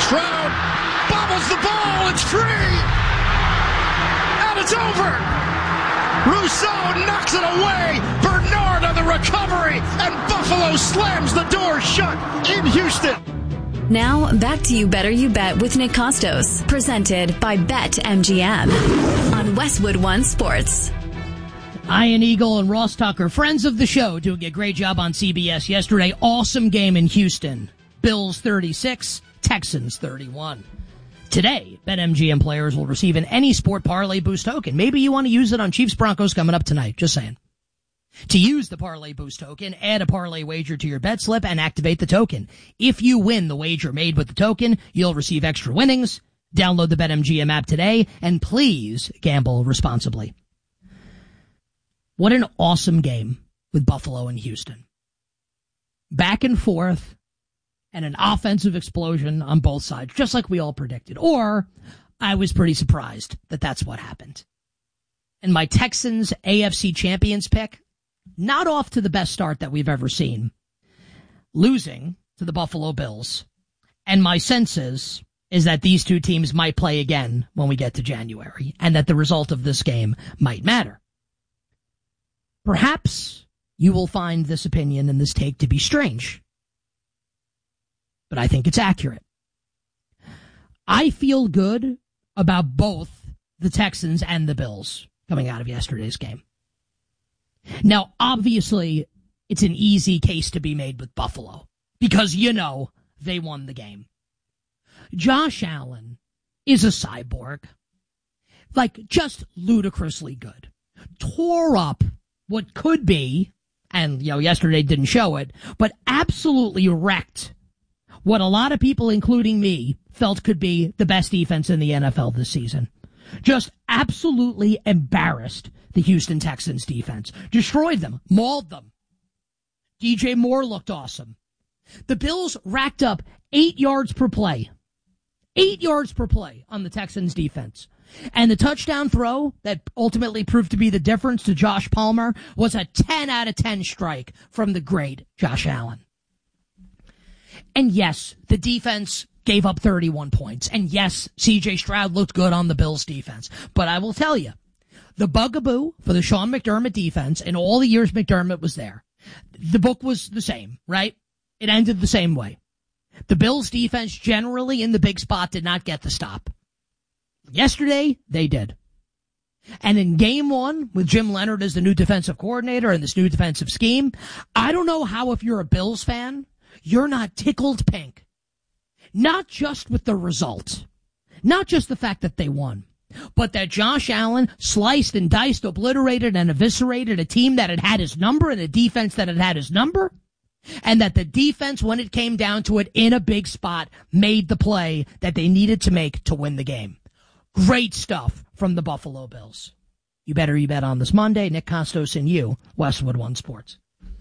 Stroud bobbles the ball. It's free. And it's over. Rousseau knocks it away. Bernard on the recovery. And Buffalo slams the door shut in Houston. Now, back to You Better You Bet with Nick Costos, presented by BetMGM on Westwood One Sports. Ian Eagle and Ross Tucker, friends of the show, doing a great job on CBS yesterday. Awesome game in Houston. Bills 36, Texans 31. Today, BetMGM players will receive an Any Sport Parlay Boost token. Maybe you want to use it on Chiefs Broncos coming up tonight. Just saying. To use the Parlay Boost token, add a parlay wager to your bet slip and activate the token. If you win the wager made with the token, you'll receive extra winnings. Download the BetMGM app today, and please gamble responsibly. What an awesome game with Buffalo and Houston. Back and forth, and an offensive explosion on both sides, just like we all predicted. Or, I was pretty surprised that that's what happened. And my Texans AFC Champions pick, not off to the best start that we've ever seen, losing to the Buffalo Bills. And my sense is that these two teams might play again when we get to January, and that the result of this game might matter. Perhaps you will find this opinion and this take to be strange, but I think it's accurate. I feel good about both the Texans and the Bills coming out of yesterday's game. Now, obviously, it's an easy case to be made with Buffalo because, they won the game. Josh Allen is a cyborg, just ludicrously good. Tore up what could be, and, yesterday didn't show it, but absolutely wrecked what a lot of people, including me, felt could be the best defense in the NFL this season. Just absolutely embarrassed the Houston Texans defense. Destroyed them. Mauled them. DJ Moore looked awesome. The Bills racked up 8 yards per play. 8 yards per play on the Texans defense. And the touchdown throw that ultimately proved to be the difference to Josh Palmer was a 10 out of 10 strike from the great Josh Allen. And yes, the defense gave up 31 points. And yes, C.J. Stroud looked good on the Bills defense. But I will tell you, the bugaboo for the Sean McDermott defense in all the years McDermott was there, the book was the same, right? It ended the same way. The Bills defense generally in the big spot did not get the stop. Yesterday, they did. And in game one, with Jim Leonard as the new defensive coordinator and this new defensive scheme, I don't know how, if you're a Bills fan, you're not tickled pink. Not just with the result, not just the fact that they won, but that Josh Allen sliced and diced, obliterated and eviscerated a team that had had his number and a defense that had had his number, and that the defense, when it came down to it in a big spot, made the play that they needed to make to win the game. Great stuff from the Buffalo Bills. You better you bet on this Monday. Nick Costos and you, Westwood One Sports.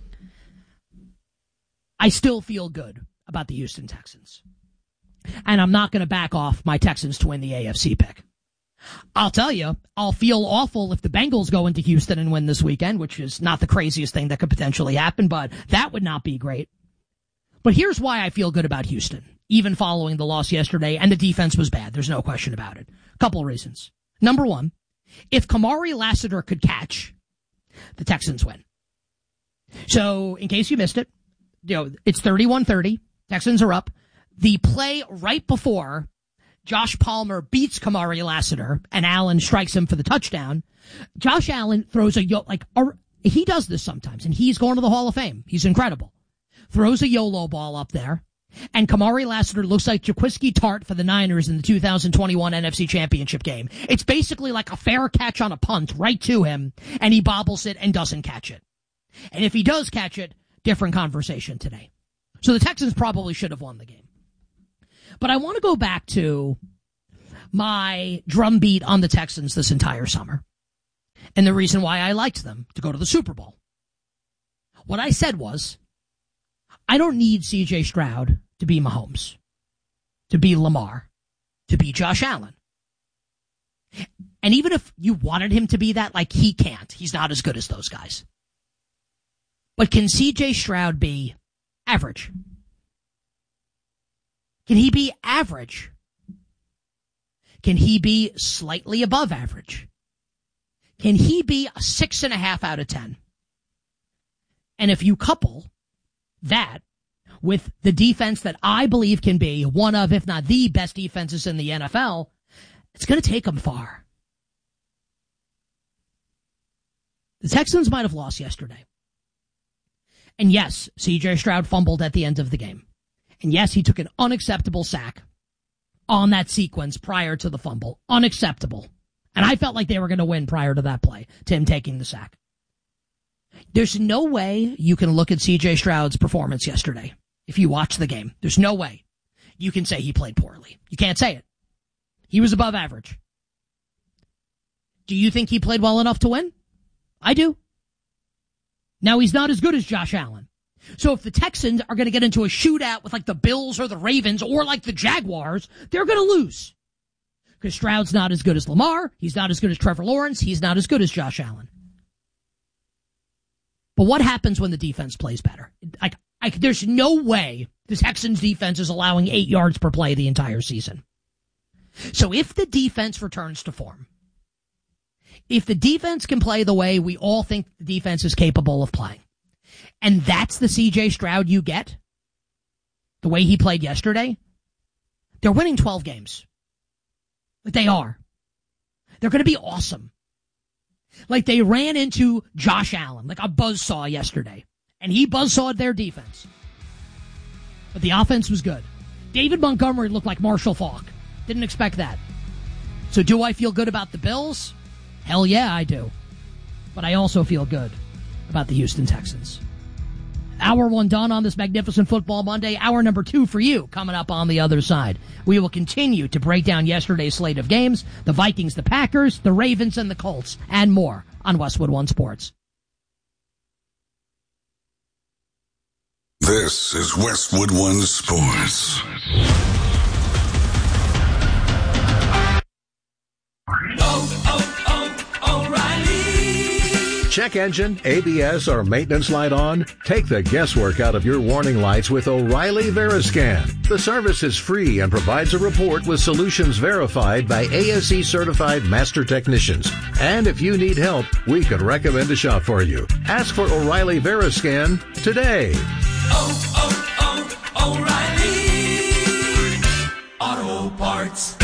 I still feel good about the Houston Texans. And I'm not going to back off my Texans to win the AFC pick. I'll tell you, I'll feel awful if the Bengals go into Houston and win this weekend, which is not the craziest thing that could potentially happen, but that would not be great. But here's why I feel good about Houston, even following the loss yesterday, and the defense was bad. There's no question about it. A couple of reasons. Number one, if Kamari Lassiter could catch, the Texans win. So, in case you missed it, it's 31-30. Texans are up. The play right before Josh Palmer beats Kamari Lassiter and Allen strikes him for the touchdown, Josh Allen throws he does this sometimes, and he's going to the Hall of Fame. He's incredible. Throws a YOLO ball up there, and Kamari Lassiter looks like Jaquiski Tartt for the Niners in the 2021 NFC Championship game. It's basically like a fair catch on a punt right to him, and he bobbles it and doesn't catch it. And if he does catch it, different conversation today. So the Texans probably should have won the game. But I want to go back to my drumbeat on the Texans this entire summer, and the reason why I liked them to go to the Super Bowl. What I said was, I don't need C.J. Stroud to be Mahomes, to be Lamar, to be Josh Allen. And even if you wanted him to be that, he can't. He's not as good as those guys. But can C.J. Stroud be average? Can he be average? Can he be slightly above average? Can he be a 6.5 out of 10? And if you couple that with the defense that I believe can be one of, if not the best defenses in the NFL, it's going to take them far. The Texans might have lost yesterday. And yes, C.J. Stroud fumbled at the end of the game. And yes, he took an unacceptable sack on that sequence prior to the fumble. Unacceptable. And I felt like they were going to win prior to that play, to him taking the sack. There's no way you can look at C.J. Stroud's performance yesterday. If you watch the game, there's no way you can say he played poorly. You can't say it. He was above average. Do you think he played well enough to win? I do. Now, he's not as good as Josh Allen. So if the Texans are going to get into a shootout with like the Bills or the Ravens or like the Jaguars, they're going to lose. Because Stroud's not as good as Lamar. He's not as good as Trevor Lawrence. He's not as good as Josh Allen. But what happens when the defense plays better? There's no way the Texans defense is allowing 8 yards per play the entire season. So if the defense returns to form, if the defense can play the way we all think the defense is capable of playing, and that's the C.J. Stroud you get, the way he played yesterday, they're winning 12 games. Like they are. They're going to be awesome. Like they ran into Josh Allen, like a buzzsaw yesterday. And he buzzsawed their defense. But the offense was good. David Montgomery looked like Marshall Faulk. Didn't expect that. So do I feel good about the Bills? Hell yeah, I do. But I also feel good about the Houston Texans. Hour 1 done on this magnificent Football Monday. Hour number 2 for you coming up on the other side. We will continue to break down yesterday's slate of games, the Vikings, the Packers, the Ravens, and the Colts, and more on Westwood One Sports. This is Westwood One Sports. O'Reilly. Check engine, ABS, or maintenance light on? Take the guesswork out of your warning lights with O'Reilly Veriscan. The service is free and provides a report with solutions verified by ASE certified master technicians. And if you need help, we could recommend a shop for you. Ask for O'Reilly Veriscan today. O'Reilly Auto Parts.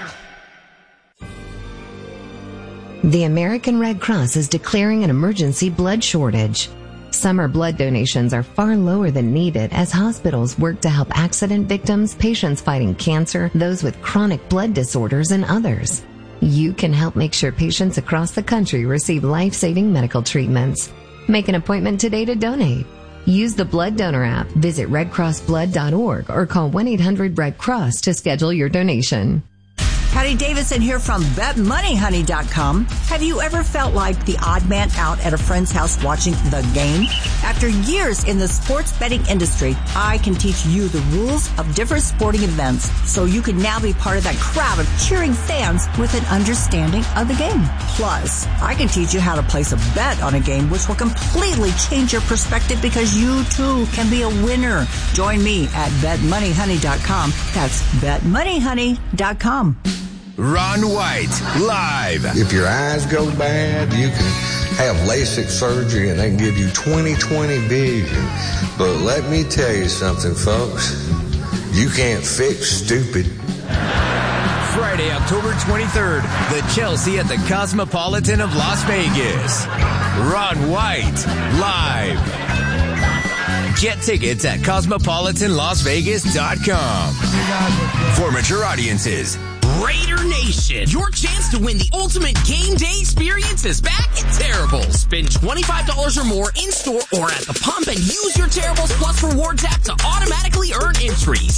The American Red Cross is declaring an emergency blood shortage. Summer blood donations are far lower than needed as hospitals work to help accident victims, patients fighting cancer, those with chronic blood disorders, and others. You can help make sure patients across the country receive life-saving medical treatments. Make an appointment today to donate. Use the Blood Donor app, visit redcrossblood.org, or call 1-800-RED-CROSS to schedule your donation. Patty Davidson here from BetMoneyHoney.com. Have you ever felt like the odd man out at a friend's house watching the game? After years in the sports betting industry, I can teach you the rules of different sporting events so you can now be part of that crowd of cheering fans with an understanding of the game. Plus, I can teach you how to place a bet on a game which will completely change your perspective because you too can be a winner. Join me at BetMoneyHoney.com. That's BetMoneyHoney.com. Ron White, live. If your eyes go bad, you can have LASIK surgery and they can give you 20/20 vision. But let me tell you something, folks. You can't fix stupid. Friday, October 23rd, the Chelsea at the Cosmopolitan of Las Vegas. Ron White, live. Get tickets at CosmopolitanLasVegas.com. For mature audiences, Raider Nation, your chance to win the ultimate game day experience is back at Terribles. Spend $25 or more in-store or at the pump and use your Terribles Plus Rewards app to automatically earn entries.